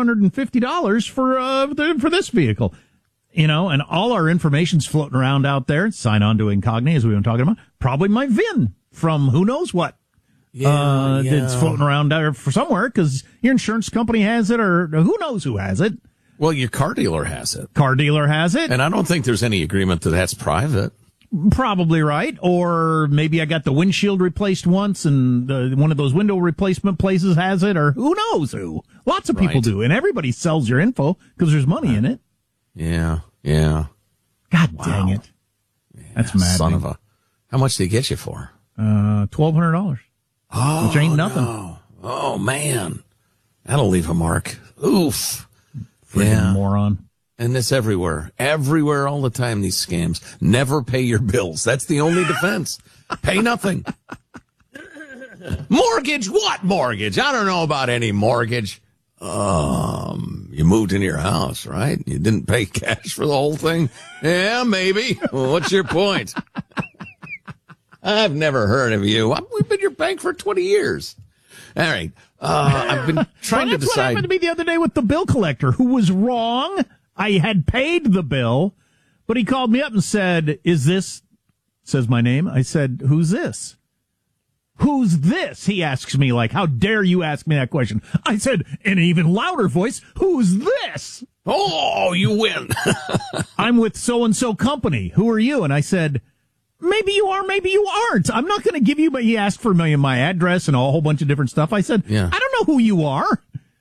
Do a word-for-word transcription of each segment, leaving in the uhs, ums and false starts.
hundred fifty dollars for uh, the, for this vehicle. You know, and all our information's floating around out there. Sign on to Incogni, as we've been talking about. Probably my V I N from who knows what. Yeah, uh, yeah. It's floating around there for somewhere because your insurance company has it, or who knows who has it. Well, your car dealer has it. Car dealer has it. And I don't think there's any agreement that that's private. Probably right. Or maybe I got the windshield replaced once and the, one of those window replacement places has it, or who knows who. Lots of people Right. do. And everybody sells your info because there's money Right. in it. Yeah, yeah. God Wow. dang it. Yeah, That's mad. Son of a. How much did they get you for? Uh, twelve hundred dollars. Oh, which ain't nothing. No. Oh, man. That'll leave a mark. Oof. Freaking Yeah. moron. And it's everywhere. Everywhere all the time, these scams. Never pay your bills. That's the only defense. Pay nothing. Mortgage? What mortgage? I don't know about any mortgage. Um, you moved into your house, right? You didn't pay cash for the whole thing? Yeah, maybe. Well, what's your point? I've never heard of you. We've been your bank for twenty years. All right. Uh, I've been trying well, to that's what decide. happened to me the other day with the bill collector, who was wrong. I had paid the bill, but he called me up and said, is this, says my name. I said, who's this? Who's this? He asks me, like, how dare you ask me that question? I said, in an even louder voice, who's this? Oh, you win. I'm with so-and-so company. Who are you? And I said, maybe you are, maybe you aren't. I'm not going to give you, but he asked for my, my address and a whole bunch of different stuff. I said, Yeah. I don't know who you are.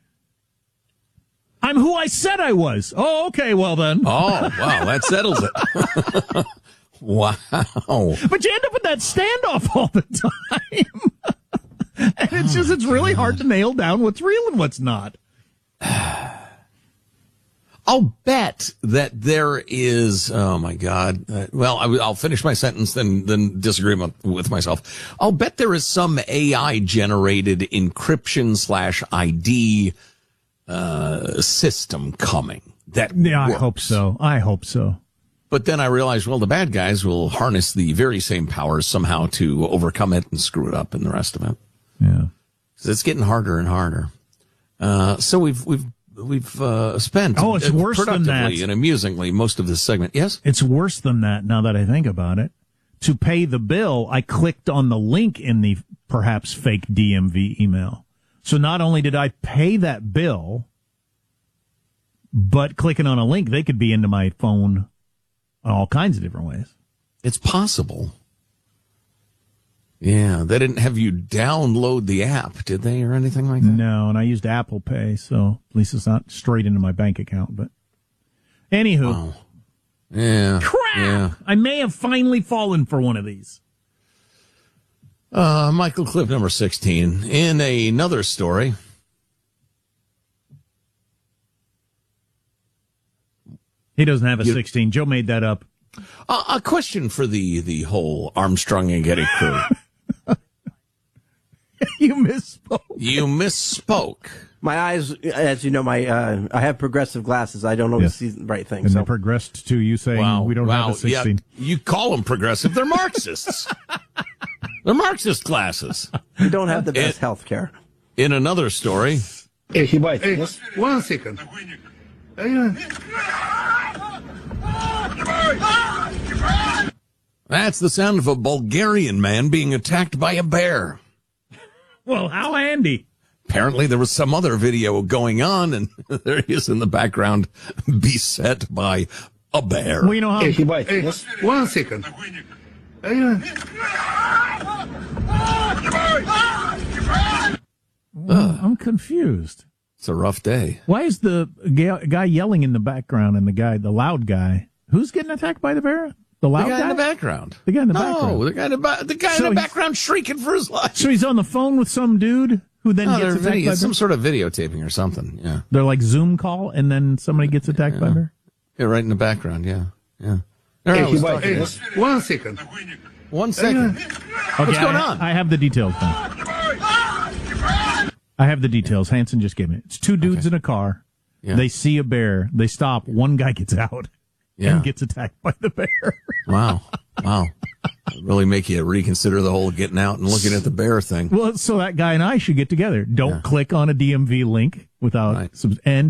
I'm who I said I was. Oh, okay, well then. Oh, wow, that settles it. Wow. But you end up in that standoff all the time. And it's just, it's really hard to nail down what's real and what's not. I'll bet that there is, oh my God. Uh, well, I, I'll finish my sentence, then, then disagree with, with myself. I'll bet there is some A I generated encryption slash I D, uh, system coming that Yeah, I works. hope so. I hope so. But then I realized, well, the bad guys will harness the very same powers somehow to overcome it and screw it up and the rest of it. Yeah. So it's getting harder and harder. Uh, so we've, we've, we've, uh, spent Oh, it's uh, worse than productively that. and amusingly most of this segment. Yes? It's worse than that now that I think about it. To pay the bill, I clicked on the link in the perhaps fake D M V email. So not only did I pay that bill, but clicking on a link, they could be into my phone all kinds of different ways. It's possible. Yeah, they didn't have you download the app, did they, or anything like that? No, and I used Apple Pay, so at least it's not straight into my bank account. But anywho, Wow. Yeah. crap! Yeah. I may have finally fallen for one of these. Uh, Michael, clip number sixteen. In another story, He doesn't have a You- sixteen. Joe made that up. uh, a question for the, the whole Armstrong and Getty crew. You misspoke. You misspoke. My eyes, as you know, my uh, I have progressive glasses. I don't always Yes. see the right thing. And So they progressed to you saying Wow. we don't wow. have a sixteen. Yeah, you call them progressive. They're Marxists. They're Marxist glasses. we don't have the best It- health care. In another story, Hey, one second. that's the sound of a Bulgarian man being attacked by a bear. Well, how handy. Apparently there was some other video going on, and there he is in the background, beset by a bear. Well, you know how Hey, one second. Well, I'm confused. It's a rough day. Why is the ga- guy yelling in the background and the guy, the loud guy, who's getting attacked by the bear? The The loud guy guy? in the background. The guy in the no, background. the guy in the, ba- the, guy So in the he's- background shrieking for his life. So he's on the phone with some dude who then No, gets they're attacked video, by it's bear? some sort of videotaping or something. Yeah. They're like Zoom call and then somebody gets attacked by bear? Yeah, right in the background. Yeah. Yeah. There I was talking about- One second. One second. Okay, What's going I, on? I have the details now. I have the details. Hanson just gave me. It's two dudes Okay. in a car. Yeah. They see a bear. They stop. One guy gets out Yeah. and gets attacked by the bear. Wow. Wow. Really make you reconsider the whole getting out and looking at the bear thing. Well, so that guy and I should get together. Don't Yeah. click on a D M V link without Right. some, and